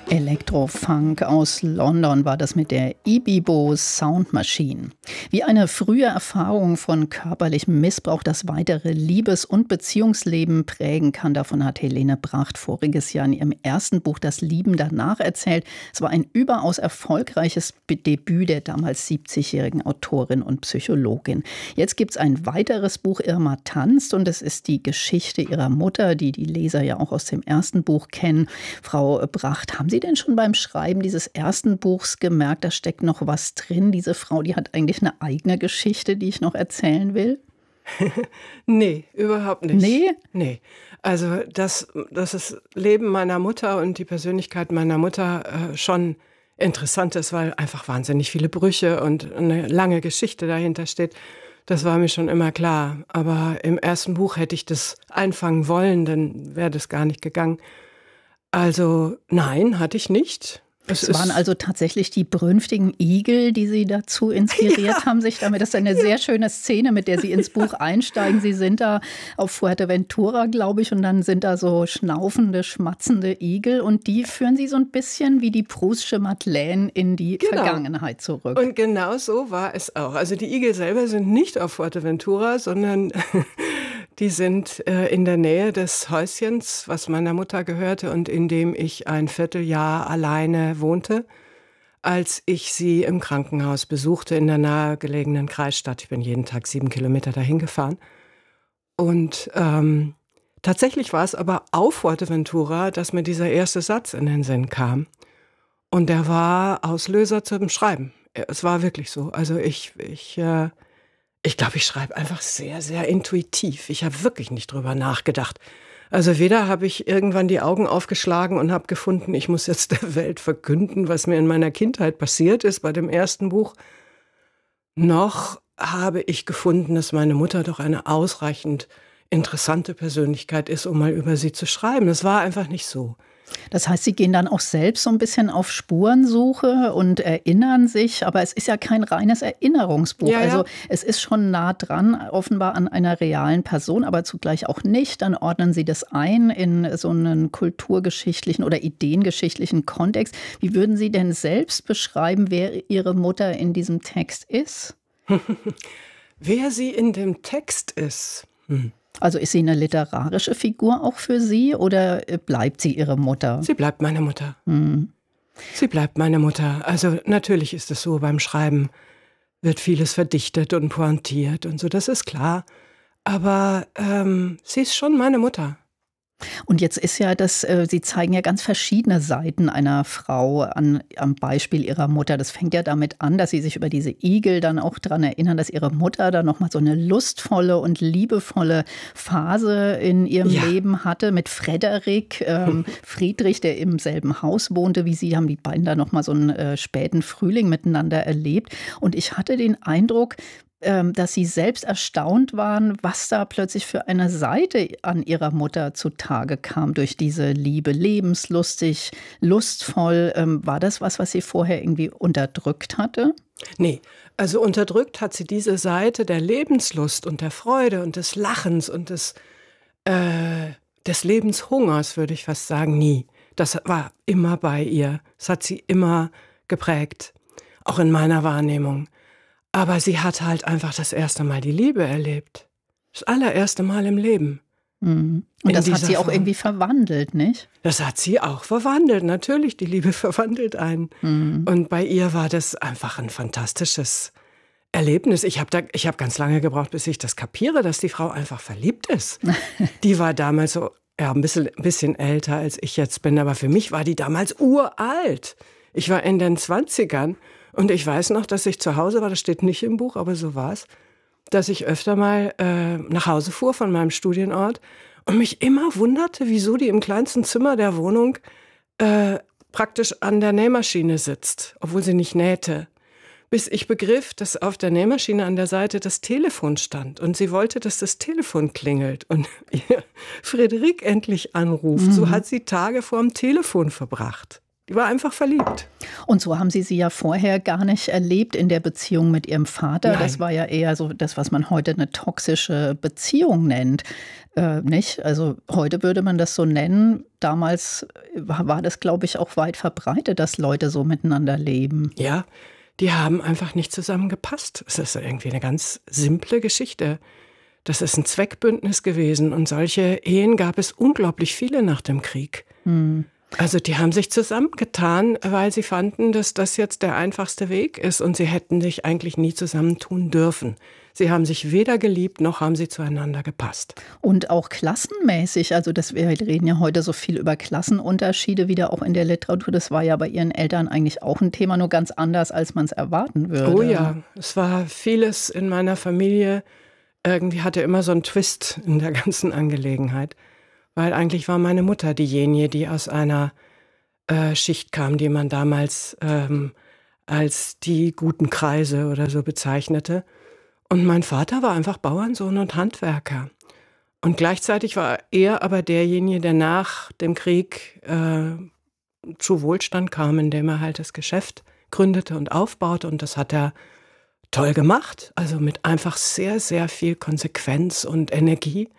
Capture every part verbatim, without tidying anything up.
Elektrofunk aus London war das mit der Ibibo Sound Machine. Wie eine frühe Erfahrung von körperlichem Missbrauch das weitere Liebes- und Beziehungsleben prägen kann, davon hat Helene Bracht voriges Jahr in ihrem ersten Buch Das Lieben danach erzählt. Es war ein überaus erfolgreiches Debüt der damals siebzigjährigen Autorin und Psychologin. Jetzt gibt es ein weiteres Buch, Irma tanzt, und es ist die Geschichte ihrer Mutter, die die Leser ja auch aus dem ersten Buch kennen. Frau Bracht, haben Sie denn schon beim Schreiben dieses ersten Buchs gemerkt, da steckt noch was drin? Diese Frau, die hat eigentlich eine eigene Geschichte, die ich noch erzählen will? Nee, überhaupt nicht. Nee? Nee. Also, dass, dass das Leben meiner Mutter und die Persönlichkeit meiner Mutter äh, schon interessant ist, weil einfach wahnsinnig viele Brüche und eine lange Geschichte dahinter steht. Das war mir schon immer klar. Aber im ersten Buch hätte ich das einfangen wollen, dann wäre das gar nicht gegangen. Also nein, hatte ich nicht. Es, es waren also tatsächlich die brünftigen Igel, die Sie dazu inspiriert ja. haben, sich damit. Das ist eine ja. sehr schöne Szene, mit der Sie ins Buch einsteigen. Sie sind da auf Fuerteventura, glaube ich, und dann sind da so schnaufende, schmatzende Igel und die führen Sie so ein bisschen wie die Proustsche Madeleine in die genau. Vergangenheit zurück. Und genau so war es auch. Also die Igel selber sind nicht auf Fuerteventura, sondern die sind äh, in der Nähe des Häuschens, was meiner Mutter gehörte und in dem ich ein Vierteljahr alleine wohnte, als ich sie im Krankenhaus besuchte in der nahegelegenen Kreisstadt. Ich bin jeden Tag sieben Kilometer dahin gefahren. Und ähm, tatsächlich war es aber auf Fuerteventura, dass mir dieser erste Satz in den Sinn kam. Und der war Auslöser zum Schreiben. Es war wirklich so. Also ich... ich äh, Ich glaube, ich schreibe einfach sehr, sehr intuitiv. Ich habe wirklich nicht drüber nachgedacht. Also weder habe ich irgendwann die Augen aufgeschlagen und habe gefunden, ich muss jetzt der Welt verkünden, was mir in meiner Kindheit passiert ist bei dem ersten Buch, noch habe ich gefunden, dass meine Mutter doch eine ausreichend interessante Persönlichkeit ist, um mal über sie zu schreiben. Das war einfach nicht so. Das heißt, Sie gehen dann auch selbst so ein bisschen auf Spurensuche und erinnern sich, aber es ist ja kein reines Erinnerungsbuch. Ja, ja. Also es ist schon nah dran, offenbar an einer realen Person, aber zugleich auch nicht. Dann ordnen Sie das ein in so einen kulturgeschichtlichen oder ideengeschichtlichen Kontext. Wie würden Sie denn selbst beschreiben, wer Ihre Mutter in diesem Text ist? Wer sie in dem Text ist? Hm. Also ist sie eine literarische Figur auch für Sie oder bleibt sie Ihre Mutter? Sie bleibt meine Mutter. Hm. Sie bleibt meine Mutter. Also natürlich ist es so, beim Schreiben wird vieles verdichtet und pointiert und so, das ist klar. Aber ähm, sie ist schon meine Mutter. Und jetzt ist ja das, äh, Sie zeigen ja ganz verschiedene Seiten einer Frau an, am Beispiel ihrer Mutter. Das fängt ja damit an, dass Sie sich über diese Igel dann auch daran erinnern, dass Ihre Mutter dann nochmal so eine lustvolle und liebevolle Phase in ihrem ja. Leben hatte mit Frederik, ähm, Friedrich, der im selben Haus wohnte wie Sie, haben die beiden da nochmal so einen äh, späten Frühling miteinander erlebt. Und ich hatte den Eindruck, dass Sie selbst erstaunt waren, was da plötzlich für eine Seite an Ihrer Mutter zutage kam durch diese Liebe. Lebenslustig, lustvoll. War das was, was sie vorher irgendwie unterdrückt hatte? Nee, also unterdrückt hat sie diese Seite der Lebenslust und der Freude und des Lachens und des, äh, des Lebenshungers, würde ich fast sagen, nie. Das war immer bei ihr. Das hat sie immer geprägt, auch in meiner Wahrnehmung. Aber sie hat halt einfach das erste Mal die Liebe erlebt. Das allererste Mal im Leben. Mhm. Und das hat sie auch Form. irgendwie verwandelt, nicht? Das hat sie auch verwandelt, natürlich. Die Liebe verwandelt einen. Mhm. Und bei ihr war das einfach ein fantastisches Erlebnis. Ich habe da, ich habe ganz lange gebraucht, bis ich das kapiere, dass die Frau einfach verliebt ist. Die war damals so, ja, ein bisschen, ein bisschen älter als ich jetzt bin, aber für mich war die damals uralt. Ich war in den Zwanzigern. Und ich weiß noch, dass ich zu Hause war, das steht nicht im Buch, aber so war es, dass ich öfter mal äh, nach Hause fuhr von meinem Studienort und mich immer wunderte, wieso die im kleinsten Zimmer der Wohnung äh, praktisch an der Nähmaschine sitzt, obwohl sie nicht nähte. Bis ich begriff, dass auf der Nähmaschine an der Seite das Telefon stand und sie wollte, dass das Telefon klingelt und ihr Frederik endlich anruft. Mhm. So hat sie Tage vorm Telefon verbracht. Die war einfach verliebt. Und so haben Sie sie ja vorher gar nicht erlebt in der Beziehung mit Ihrem Vater. Nein. Das war ja eher so das, was man heute eine toxische Beziehung nennt. Äh, nicht? Also heute würde man das so nennen. Damals war, war das, glaube ich, auch weit verbreitet, dass Leute so miteinander leben. Ja, die haben einfach nicht zusammengepasst. Es ist irgendwie eine ganz simple Geschichte. Das ist ein Zweckbündnis gewesen. Und solche Ehen gab es unglaublich viele nach dem Krieg. Hm. Also die haben sich zusammengetan, weil sie fanden, dass das jetzt der einfachste Weg ist und sie hätten sich eigentlich nie zusammentun dürfen. Sie haben sich weder geliebt, noch haben sie zueinander gepasst. Und auch klassenmäßig, also das, wir reden ja heute so viel über Klassenunterschiede wieder auch in der Literatur. Das war ja bei Ihren Eltern eigentlich auch ein Thema, nur ganz anders, als man es erwarten würde. Oh ja, es war vieles in meiner Familie, irgendwie hatte immer so einen Twist in der ganzen Angelegenheit. Weil eigentlich war meine Mutter diejenige, die aus einer äh, Schicht kam, die man damals ähm, als die guten Kreise oder so bezeichnete. Und mein Vater war einfach Bauernsohn und Handwerker. Und gleichzeitig war er aber derjenige, der nach dem Krieg äh, zu Wohlstand kam, indem er halt das Geschäft gründete und aufbaute. Und das hat er toll gemacht, also mit einfach sehr, sehr viel Konsequenz und Energie.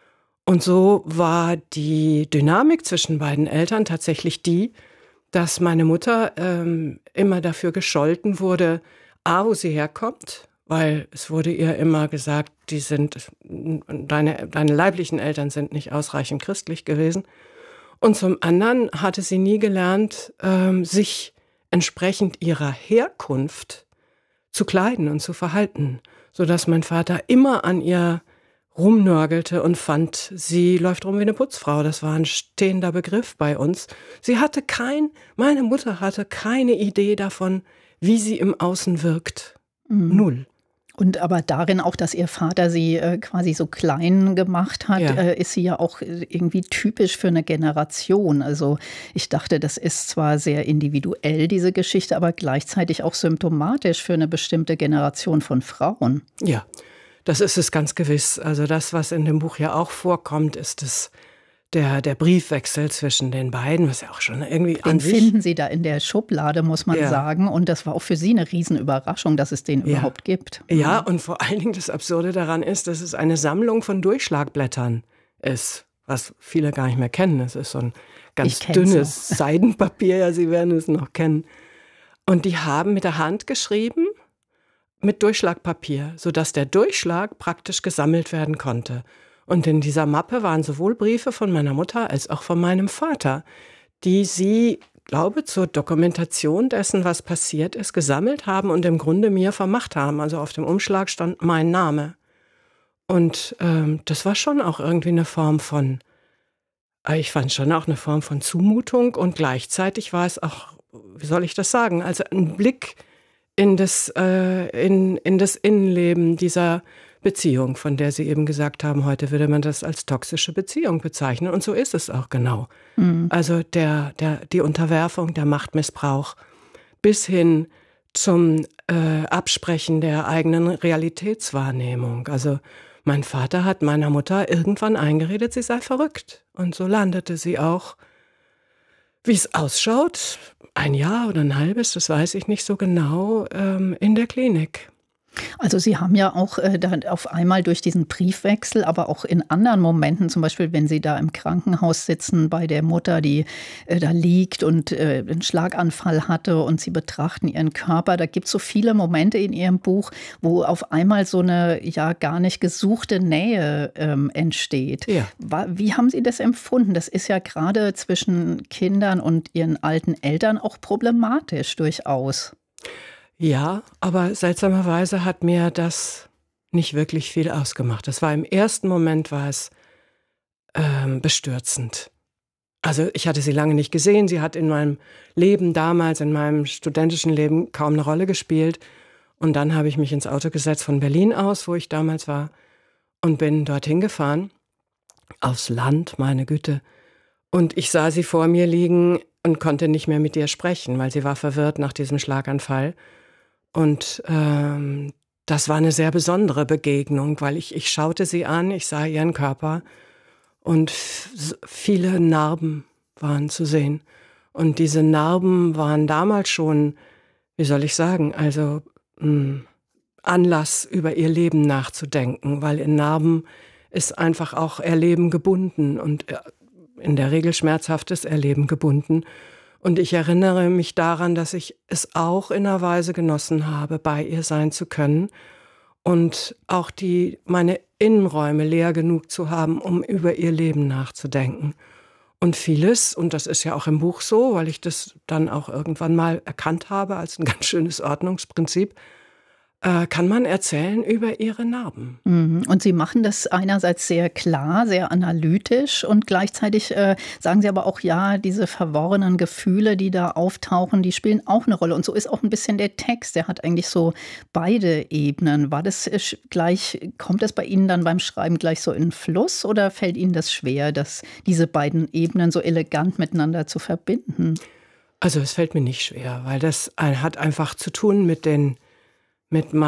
Und so war die Dynamik zwischen beiden Eltern tatsächlich die, dass meine Mutter ähm, immer dafür gescholten wurde, a, wo sie herkommt, weil es wurde ihr immer gesagt, die sind, deine, deine leiblichen Eltern sind nicht ausreichend christlich gewesen. Und zum anderen hatte sie nie gelernt, ähm, sich entsprechend ihrer Herkunft zu kleiden und zu verhalten, sodass mein Vater immer an ihr rumnörgelte und fand, sie läuft rum wie eine Putzfrau. Das war ein stehender Begriff bei uns. Sie hatte kein, meine Mutter hatte keine Idee davon, wie sie im Außen wirkt. Mhm. Null. Und aber darin auch, dass ihr Vater sie äh, quasi so klein gemacht hat, ja. äh, ist sie ja auch irgendwie typisch für eine Generation. Also ich dachte, das ist zwar sehr individuell, diese Geschichte, aber gleichzeitig auch symptomatisch für eine bestimmte Generation von Frauen. Ja. Das ist es ganz gewiss. Also das, was in dem Buch ja auch vorkommt, ist es der, der Briefwechsel zwischen den beiden, was ja auch schon irgendwie den an sich... Den finden Sie da in der Schublade, muss man ja. sagen. Und das war auch für Sie eine Riesenüberraschung, dass es den ja. überhaupt gibt. Ja, und vor allen Dingen das Absurde daran ist, dass es eine Sammlung von Durchschlagblättern ist, was viele gar nicht mehr kennen. Es ist so ein ganz dünnes Seidenpapier, ja, Sie werden es noch kennen. Und die haben mit der Hand geschrieben, mit Durchschlagpapier, sodass der Durchschlag praktisch gesammelt werden konnte. Und in dieser Mappe waren sowohl Briefe von meiner Mutter als auch von meinem Vater, die sie, glaube, zur Dokumentation dessen, was passiert ist, gesammelt haben und im Grunde mir vermacht haben. Also auf dem Umschlag stand mein Name. Und ähm, das war schon auch irgendwie eine Form von, ich fand schon auch eine Form von Zumutung und gleichzeitig war es auch, wie soll ich das sagen, also ein Blick in das, äh, in, in das Innenleben dieser Beziehung, von der Sie eben gesagt haben, heute würde man das als toxische Beziehung bezeichnen. Und so ist es auch genau. Mhm. Also der, der, die Unterwerfung, der Machtmissbrauch bis hin zum äh, Absprechen der eigenen Realitätswahrnehmung. Also mein Vater hat meiner Mutter irgendwann eingeredet, sie sei verrückt. Und so landete sie auch, wie es ausschaut, ein Jahr oder ein halbes, das weiß ich nicht so genau, ähm, in der Klinik. Also Sie haben ja auch äh, dann auf einmal durch diesen Briefwechsel, aber auch in anderen Momenten, zum Beispiel wenn Sie da im Krankenhaus sitzen bei der Mutter, die äh, da liegt und äh, einen Schlaganfall hatte und Sie betrachten ihren Körper, da gibt es so viele Momente in Ihrem Buch, wo auf einmal so eine ja gar nicht gesuchte Nähe ähm, entsteht. Ja. Wie haben Sie das empfunden? Das ist ja gerade zwischen Kindern und ihren alten Eltern auch problematisch durchaus. Ja, aber seltsamerweise hat mir das nicht wirklich viel ausgemacht. Das war im ersten Moment war es ähm, bestürzend. Also ich hatte sie lange nicht gesehen. Sie hat in meinem Leben damals, in meinem studentischen Leben kaum eine Rolle gespielt. Und dann habe ich mich ins Auto gesetzt von Berlin aus, wo ich damals war, und bin dorthin gefahren, aufs Land, meine Güte. Und ich sah sie vor mir liegen und konnte nicht mehr mit ihr sprechen, weil sie war verwirrt nach diesem Schlaganfall. Und ähm, das war eine sehr besondere Begegnung, weil ich, ich schaute sie an, ich sah ihren Körper und f- viele Narben waren zu sehen. Und diese Narben waren damals schon, wie soll ich sagen, also mh, Anlass, über ihr Leben nachzudenken, weil in Narben ist einfach auch Erleben gebunden und in der Regel schmerzhaftes Erleben gebunden. Und ich erinnere mich daran, dass ich es auch in einer Weise genossen habe, bei ihr sein zu können und auch die, meine Innenräume leer genug zu haben, um über ihr Leben nachzudenken. Und vieles, und das ist ja auch im Buch so, weil ich das dann auch irgendwann mal erkannt habe als ein ganz schönes Ordnungsprinzip, äh, kann man erzählen über ihre Narben. Und Sie machen das einerseits sehr klar, sehr analytisch und gleichzeitig äh, sagen Sie aber auch, ja, diese verworrenen Gefühle, die da auftauchen, die spielen auch eine Rolle. Und so ist auch ein bisschen der Text, der hat eigentlich so beide Ebenen. War das gleich, kommt das bei Ihnen dann beim Schreiben gleich so in Fluss oder fällt Ihnen das schwer, dass diese beiden Ebenen so elegant miteinander zu verbinden? Also es fällt mir nicht schwer, weil das hat einfach zu tun mit den mit